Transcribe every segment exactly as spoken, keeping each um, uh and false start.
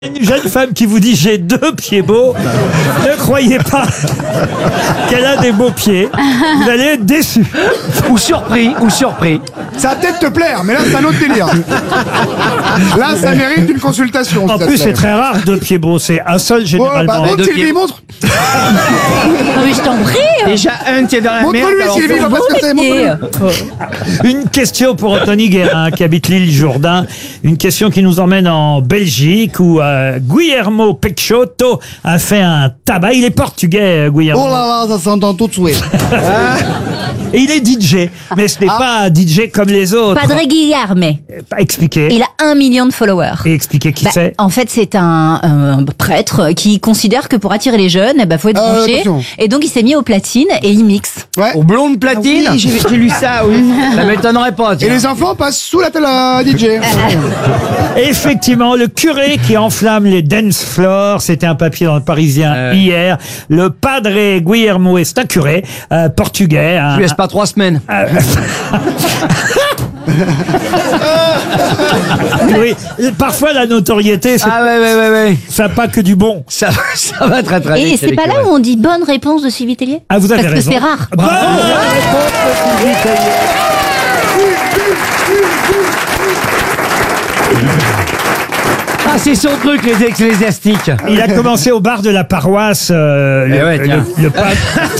Une jeune femme qui vous dit j'ai deux pieds beaux, ne croyez pas qu'elle a des beaux pieds. Vous allez être déçus. Ou surpris, ou surpris. Ça va peut-être te plaire, mais là c'est un autre délire. Là ça mérite une consultation. En plus c'est très rare deux pieds beaux, c'est un seul Oh, généralement. bah, montre deux Sylvie, pieds. montre. Non mais je t'en prie. Déjà un qui est dans la merde. Montre-lui alors Sylvie, faut- on va se casser, montre-lui. Une question pour Anthony Guérin qui habite l'île Jourdain. Une question qui nous emmène en Belgique où euh, Guillermo Peixoto a fait un tabac. Il est portugais, euh, Guillermo. Oh là là, ça s'entend tout de suite. Et il est D J. Mais ce n'est pas un D J comme les autres. Padre Guilherme. Expliquez. Il a un million de followers. Et expliquez qui Bah, c'est. en fait, c'est un, un prêtre qui considère que pour attirer les jeunes, eh ben, faut être Euh, branché. attention. Et donc, il s'est mis au platine et il mixe. Ouais. Au blonde platine. Ah oui. J'ai j'ai lu ça, oui. Ça m'étonnerait pas. Et tiens. les enfants passent sous la télé à D J. Effectivement, le curé qui enflamme les dance floors, c'était un papier dans le Parisien Euh. hier. Le Padre Guillermo est un curé euh, portugais. un- Je lui laisse pas trois semaines. oui, parfois la notoriété, c'est Ah ouais, ouais, ouais, ouais. ça pas que du bon. Ça, ça va très très Et vite. c'est pas là où on dit bonne réponse de Sylvie Tellier? Ah, vous avez Parce raison. que c'est rare. Bonne réponse de Sylvie Tellier. Ah, c'est son truc, les ecclésiastiques. Il a commencé au bar de la paroisse. euh, Eh le, ouais, tiens. le- le padre-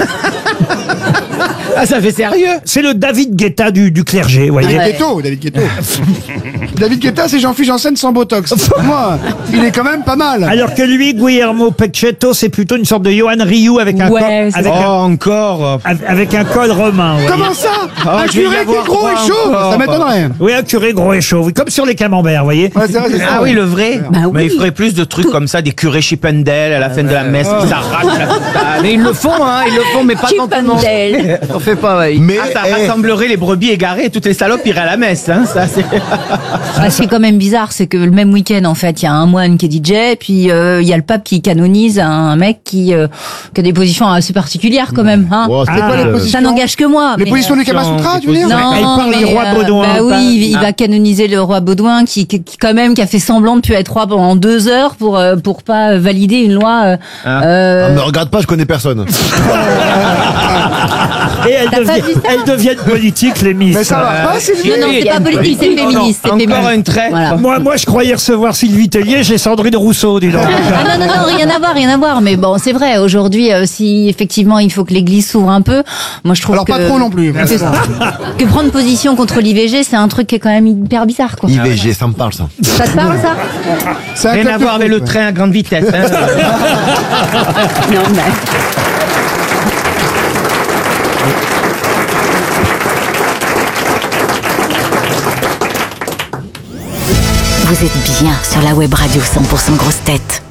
Ah, ça fait sérieux. c'est le David Guetta du, du clergé, vous voyez. David Guetta, David Guetta. David Guetta, c'est Jean-Philippe Janssen sans Botox. Moi, il est quand même pas mal. Alors que lui, Guillermo Peixoto, c'est plutôt une sorte de Johan Rioux avec un Ouais, col, c'est avec, Oh, un, encore. avec un col romain. vous voyez. Comment ça? Ah, Un je vais y curé qui avoir est gros droit et chaud. encore. Ça m'étonnerait. Oui, un curé gros et chauve, oui, comme sur les camemberts, vous voyez. Ouais, c'est vrai, c'est ça. Ah oui, le vrai. Bah Mais oui. il ferait plus de trucs comme ça, des curés Chippendale à la fin de la messe qui s'arrachent la soutane. Mais ils le font, hein, ils le font, mais pas dans tout le monde. Chippendale. On fait pas, ouais. Mais ah, ça rassemblerait les brebis égarées et toutes les salopes iraient à la messe. Hein, ça, c'est... Ah, ce qui est quand même bizarre, c'est que le même week-end, en fait, il y a un moine qui est D J, puis euh, il y a le pape qui canonise un mec qui, euh, qui a des positions assez particulières quand même. Hein. C'est quoi les Ah, positions? Ça n'engage que moi. Les mais, positions euh, du Kama Sutra, tu veux dire? Non, Elle parle mais, du roi euh, Baudouin, Bah pas- oui, il, il Ah. va canoniser le roi Baudouin qui, qui, qui, quand même, qui a fait semblant de pu être roi pendant deux heures pour euh, pour pas valider une loi. Euh, Ah. euh, Me regarde pas, je connais personne. Et elles, T'as pas deviennent- vu ça elles deviennent politiques, les Miss. Mais ça va pas, Sylvie? non, non, c'est pas politique, c'est féministe. c'est Encore féministe. une traite. Voilà. Moi, moi, je croyais recevoir Sylvie Tellier, j'ai Sandrine Rousseau, dis donc. Ah non, non, non, rien à voir, rien à voir. Mais bon, c'est vrai, aujourd'hui, euh, si effectivement il faut que l'église s'ouvre un peu, moi je trouve Alors que... pas trop non plus. Que, que prendre position contre l'I V G, c'est un truc qui est quand même hyper bizarre, quoi. I V G, ça me parle ça. Ça te parle, ça? C'est un Rien club à de voir avec foot, le ouais. train à grande vitesse. Hein. Non, mais... Vous êtes bien sur la web radio cent pour cent grosse tête.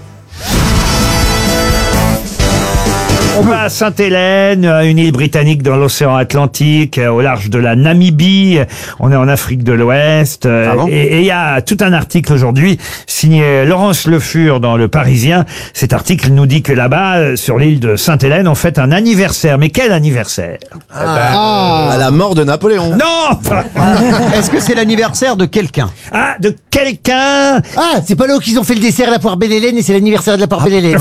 On va à Sainte-Hélène, une île britannique dans l'océan Atlantique, euh, au large de la Namibie. On est en Afrique de l'Ouest. euh, Ah bon et et il y a tout un article aujourd'hui signé Laurence Le Fur dans Le Parisien. Cet article nous dit que là-bas, euh, sur l'île de Sainte-Hélène, on fête un anniversaire. Mais quel anniversaire? À la mort de Napoléon. Non! Est-ce que c'est l'anniversaire de quelqu'un? Ah, de quelqu'un. Ah, c'est pas là où ils ont fait le dessert à la poire Belle-Hélène et c'est l'anniversaire de la poire Belle-Hélène.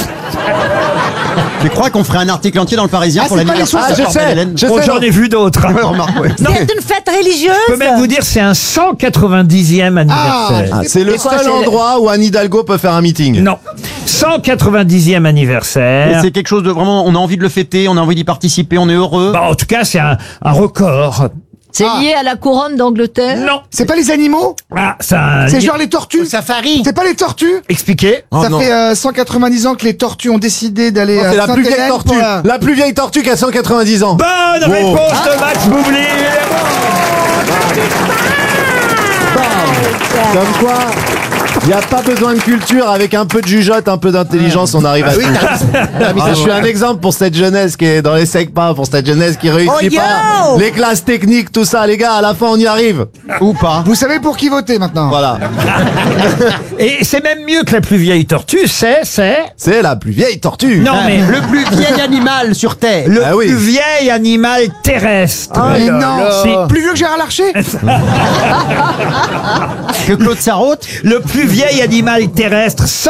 Je crois qu'on ferait un article entier dans le Parisien Ah, pour c'est pas les l'anniversaire de la sources, poire je sais. Belle-Hélène. Je Bon, sais, j'en ai vu d'autres. hein. Remarque, ouais. Non, mais une fête religieuse? je peux même vous dire, c'est un cent quatre-vingt-dixième anniversaire. Ah, c'est le quoi, seul c'est- endroit où Anne Hidalgo peut faire un meeting. Non. cent quatre-vingt-dixième Et anniversaire. c'est quelque chose de vraiment, on a envie de le fêter, on a envie d'y participer, on est heureux. Bah, en tout cas, c'est un, un record. C'est lié à la couronne d'Angleterre? Non. C'est pas les animaux? Ah, ça. C'est genre les tortues? Safari. C'est pas les tortues? Expliquez. Oh Ça non. fait euh, cent quatre-vingt-dix ans que les tortues ont décidé d'aller Non, à c'est la plus vieille Sainte-Hélène tortue. pour la- La plus vieille tortue qui a cent quatre-vingt-dix ans. Bonne Wow. réponse de Max Boublil. Comme quoi, il n'y a pas besoin de culture, avec un peu de jugeote, un peu d'intelligence, on arrive à tout. Ah, je suis un exemple pour cette jeunesse qui est dans les SECPA, pour cette jeunesse qui réussit Oh, yo pas. Les classes techniques, tout ça, les gars, à la fin on y arrive. Ou pas. Vous savez pour qui voter maintenant? Voilà. Et c'est même mieux que la plus vieille tortue, c'est, c'est. C'est la plus vieille tortue. Non, mais Le plus vieil animal sur Terre. le Ah oui. plus vieil animal terrestre. Mais là non, là. c'est plus vieux que Gérard Larcher? Que Claude Sarraute. Le plus vieil animal terrestre,